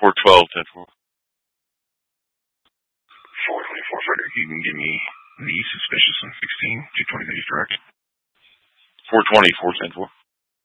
412, 10-4. 424, you can give me the suspicious on 16, 220 that he's direct. 420, 410-4.